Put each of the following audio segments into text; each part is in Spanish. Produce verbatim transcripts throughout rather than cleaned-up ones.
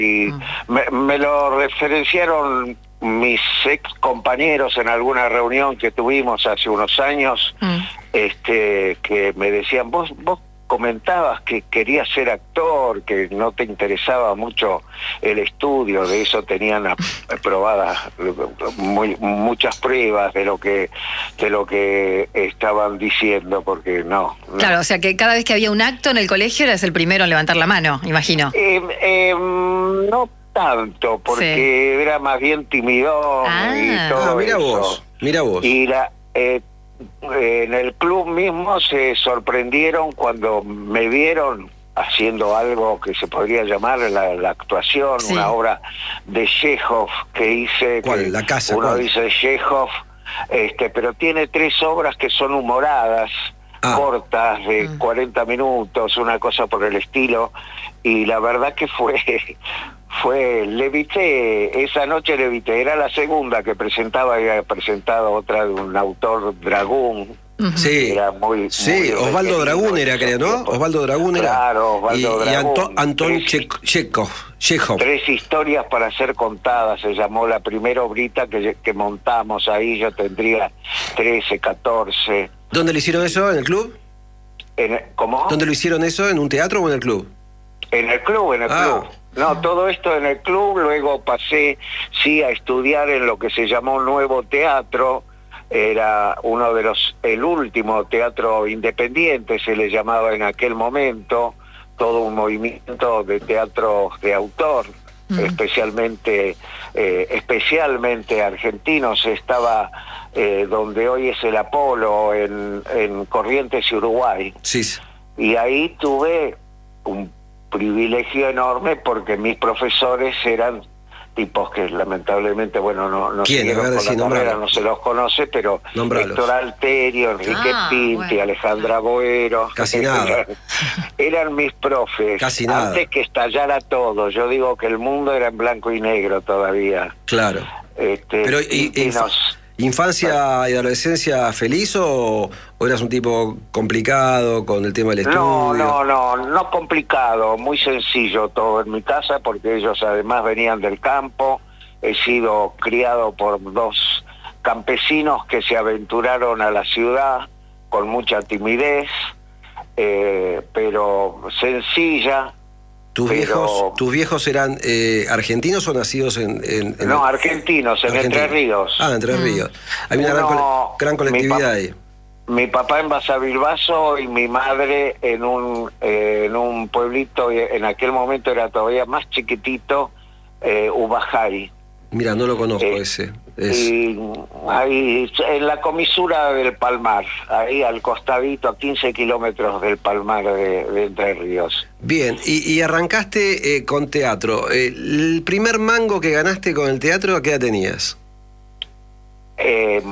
y mm. me, me lo referenciaron mis ex compañeros en alguna reunión que tuvimos hace unos años, mm. este, que me decían, vos, vos comentabas que querías ser actor, que no te interesaba mucho el estudio, de eso tenían aprobadas muy, muchas pruebas de lo que de lo que estaban diciendo, porque no, no. Claro, o sea que cada vez que había un acto en el colegio eras el primero en levantar la mano, imagino. Eh, eh, no tanto, porque sí. era más bien timidón ah. y todo ah, mira eso. Vos, mira vos. Y la... Eh, en el club mismo se sorprendieron cuando me vieron haciendo algo que se podría llamar la, la actuación, sí. una obra de Chekhov que hice. ¿Cuál? Que La casa. Uno ¿cuál? dice Chekhov, este, pero tiene tres obras que son humoradas, ah. cortas, de mm. cuarenta minutos, una cosa por el estilo, y la verdad que fue... Fue, levité, esa noche levité, era la segunda que presentaba, había presentado otra de un autor Dragún. Sí, era muy, sí muy Osvaldo Dragún era, creo, ¿no? Osvaldo Dragún era. Claro, Osvaldo y, Dragún. Y Anto, Antón Chekhov. Chekhov. Tres historias para ser contadas, se llamó la primera obrita que, que montamos ahí, yo tendría trece, catorce. ¿Dónde lo hicieron eso? ¿En el club? En, ¿Cómo? ¿Dónde lo hicieron eso? ¿En un teatro o en el club? En el club, en el ah. club. No, todo esto en el club, luego pasé, sí, a estudiar en lo que se llamó Nuevo Teatro, era uno de los, el último teatro independiente, se le llamaba en aquel momento, todo un movimiento de teatro de autor, mm. especialmente, eh, especialmente argentinos, estaba eh, donde hoy es el Apolo, en, en Corrientes y Uruguay. Sí. Y ahí tuve un privilegio enorme porque mis profesores eran tipos que lamentablemente, bueno, no, no siguieron con la carrera, no se los conoce, pero nombralos. Héctor Alterio, Enrique ah, Pinti, bueno. Alejandra Boero. Casi nada. Eran mis profes. Casi nada. Antes que estallara todo. Yo digo que el mundo era en blanco y negro todavía. Claro. Este, pero y, y, y nos... ¿Infancia y adolescencia feliz o, o eras un tipo complicado con el tema del estudio? No, no, no, no complicado, muy sencillo todo en mi casa porque ellos además venían del campo. He sido criado por dos campesinos que se aventuraron a la ciudad con mucha timidez, eh, pero sencilla. ¿Tus pero... viejos tus viejos eran eh, argentinos o nacidos en...? en, en no, el... argentinos, en Argentina. Entre Ríos. Ah, Entre Ríos. Hay una Uno, gran, cole... gran colectividad ahí. Mi papá en Basavilbaso y mi madre en un eh, en un pueblito, en aquel momento era todavía más chiquitito, eh, Ubajay. Mira, no lo conozco eh, ese. Es... Y ahí, en la comisura del Palmar, ahí al costadito, a quince kilómetros del Palmar de, de Entre Ríos. Bien, y, y arrancaste eh, con teatro. Eh, ¿El primer mango que ganaste con el teatro, a qué edad tenías? Eh,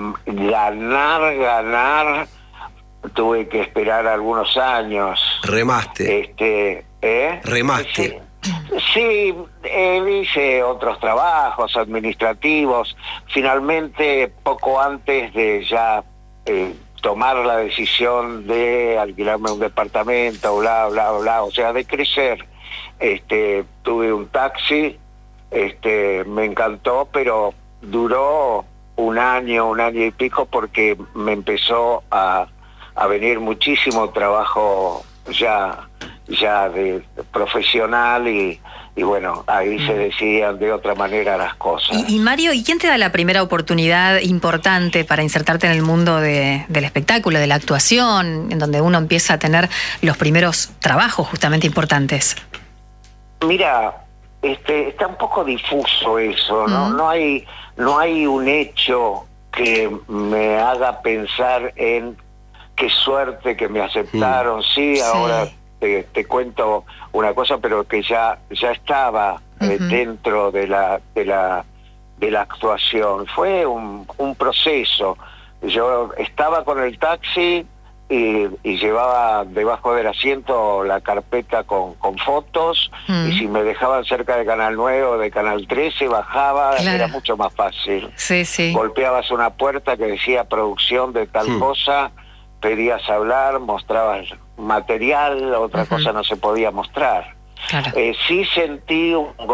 ganar, ganar, tuve que esperar algunos años. Remaste. Este, ¿eh? Remaste. Sí. Sí, eh, hice otros trabajos administrativos. Finalmente, poco antes de ya eh, tomar la decisión de alquilarme un departamento, bla, bla, bla, o sea, de crecer, este, tuve un taxi, este, me encantó, pero duró un año, un año y pico, porque me empezó a, a venir muchísimo trabajo ya... ya de, de profesional y, y bueno, ahí mm. se decían de otra manera las cosas. Y, y Mario, ¿y quién te da la primera oportunidad importante para insertarte en el mundo de, del espectáculo, de la actuación, en donde uno empieza a tener los primeros trabajos justamente importantes? Mira, este, está un poco difuso eso, ¿no? Mm. No hay, no hay un hecho que me haga pensar en qué suerte que me aceptaron, mm. sí, sí, ahora... Te, te cuento una cosa, pero que ya ya estaba uh-huh. eh, dentro de la de la de la actuación. Fue un, un proceso. Yo estaba con el taxi y, y llevaba debajo del asiento la carpeta con, con fotos uh-huh. y si me dejaban cerca de Canal nueve o de Canal trece bajaba, claro. Era mucho más fácil. Sí, sí. Golpeabas una puerta que decía producción de tal uh-huh. cosa, pedías hablar, mostrabas material, otra uh-huh. cosa no se podía mostrar. Claro. Eh, sí sentí un